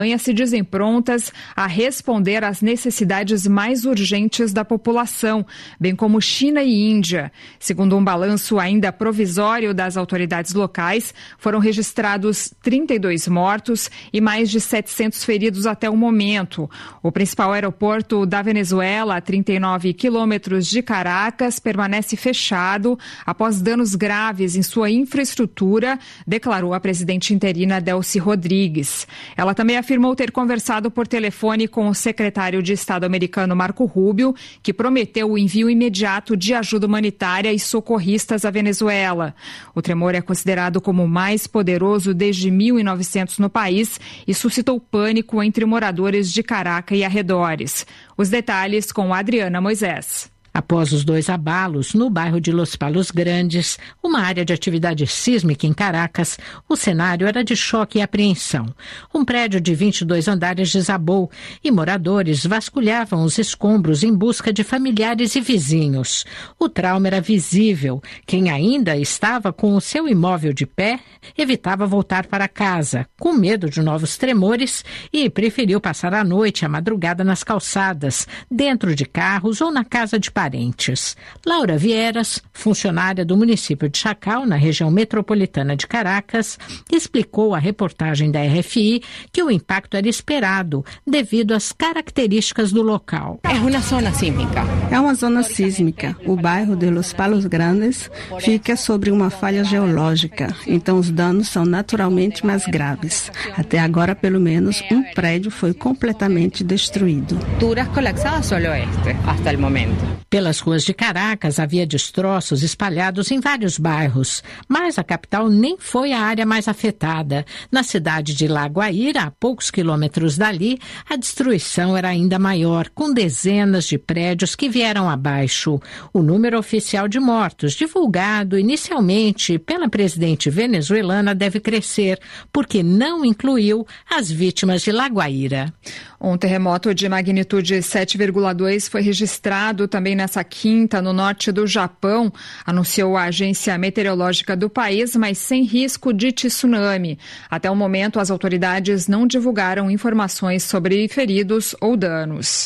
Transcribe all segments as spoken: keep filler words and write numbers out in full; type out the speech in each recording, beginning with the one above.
se dizem prontas a responder às necessidades mais urgentes da população, bem como China e Índia. Segundo um balanço ainda provisório das autoridades locais, foram registrados trinta e dois mortos e mais de setecentos feridos até o momento. O principal aeroporto da Venezuela, a trinta e nove quilômetros de Caracas, permanece fechado após danos graves em sua infraestrutura, declarou a presidente interina Delcy Rodrigues. Ela também afirmou afirmou ter conversado por telefone com o secretário de Estado americano Marco Rubio, que prometeu o envio imediato de ajuda humanitária e socorristas à Venezuela. O tremor é considerado como o mais poderoso desde mil e novecentos no país e suscitou pânico entre moradores de Caracas e arredores. Os detalhes com Adriana Moisés. Após os dois abalos no bairro de Los Palos Grandes, uma área de atividade sísmica em Caracas, o cenário era de choque e apreensão. Um prédio de vinte e dois andares desabou e moradores vasculhavam os escombros em busca de familiares e vizinhos. O trauma era visível. Quem ainda estava com o seu imóvel de pé evitava voltar para casa, com medo de novos tremores, e preferiu passar a noite e a madrugada nas calçadas, dentro de carros ou na casa de parentes. Laura Vieras, funcionária do município de Chacal, na região metropolitana de Caracas, explicou à reportagem da R F I que o impacto era esperado devido às características do local. É uma zona sísmica. É uma zona sísmica. O bairro de Los Palos Grandes fica sobre uma falha geológica, então os danos são naturalmente mais graves. Até agora, pelo menos, um prédio foi completamente destruído. Estruturas colapsadas só este, até o momento. Pelas ruas de Caracas havia destroços espalhados em vários bairros, mas a capital nem foi a área mais afetada. Na cidade de La Guaira, a poucos quilômetros dali, a destruição era ainda maior, com dezenas de prédios que vieram abaixo. O número oficial de mortos, divulgado inicialmente pela presidente venezuelana, deve crescer, porque não incluiu as vítimas de La Guaira. Um terremoto de magnitude sete vírgula dois foi registrado também nessa quinta no norte do Japão, anunciou a agência meteorológica do país, mas sem risco de tsunami. Até o momento, as autoridades não divulgaram informações sobre feridos ou danos.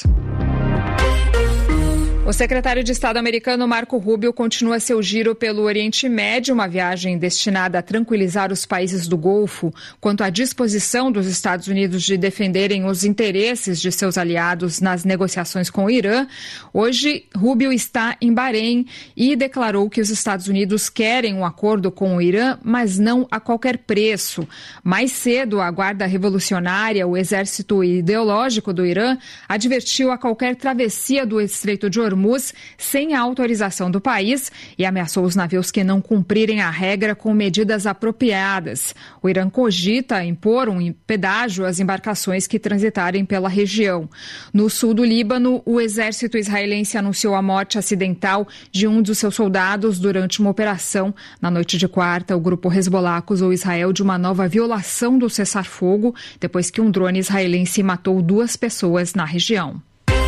O secretário de Estado americano Marco Rubio continua seu giro pelo Oriente Médio, uma viagem destinada a tranquilizar os países do Golfo quanto à disposição dos Estados Unidos de defenderem os interesses de seus aliados nas negociações com o Irã. Hoje, Rubio está em Bahrein e declarou que os Estados Unidos querem um acordo com o Irã, mas não a qualquer preço. Mais cedo, a Guarda Revolucionária, o exército ideológico do Irã, advertiu a qualquer travessia do Estreito de Hormuz sem a autorização do país e ameaçou os navios que não cumprirem a regra com medidas apropriadas. O Irã cogita impor um pedágio às embarcações que transitarem pela região. No sul do Líbano, o exército israelense anunciou a morte acidental de um dos seus soldados durante uma operação. Na noite de quarta, o grupo Hezbollah acusou Israel de uma nova violação do cessar-fogo, depois que um drone israelense matou duas pessoas na região.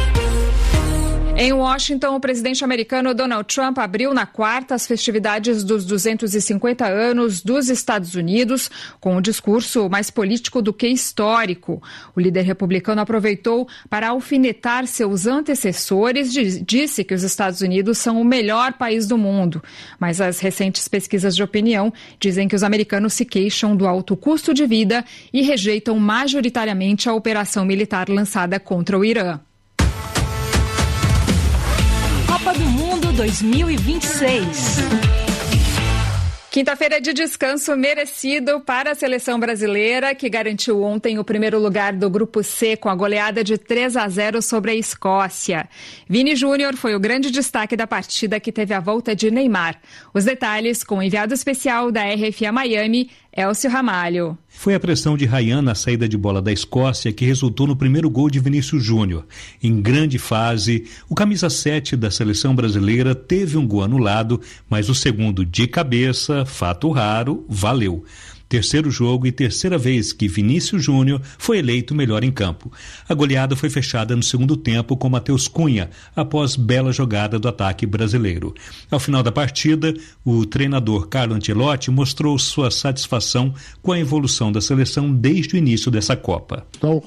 Em Washington, o presidente americano Donald Trump abriu na quarta as festividades dos duzentos e cinquenta anos dos Estados Unidos com um discurso mais político do que histórico. O líder republicano aproveitou para alfinetar seus antecessores e disse que os Estados Unidos são o melhor país do mundo. Mas as recentes pesquisas de opinião dizem que os americanos se queixam do alto custo de vida e rejeitam majoritariamente a operação militar lançada contra o Irã. Copa do Mundo dois mil e vinte e seis. Quinta-feira de descanso merecido para a seleção brasileira, que garantiu ontem o primeiro lugar do Grupo C com a goleada de três a zero sobre a Escócia. Vini Júnior foi o grande destaque da partida, que teve a volta de Neymar. Os detalhes com o enviado especial da R F A Miami, Elcio Ramalho. Foi a pressão de Ryan na saída de bola da Escócia que resultou no primeiro gol de Vinícius Júnior. Em grande fase, o camisa sete da seleção brasileira teve um gol anulado, mas o segundo de cabeça, fato raro, valeu. Terceiro jogo e terceira vez que Vinícius Júnior foi eleito melhor em campo. A goleada foi fechada no segundo tempo com Matheus Cunha, após bela jogada do ataque brasileiro. Ao final da partida, o treinador Carlo Ancelotti mostrou sua satisfação com a evolução da seleção desde o início dessa Copa. Estou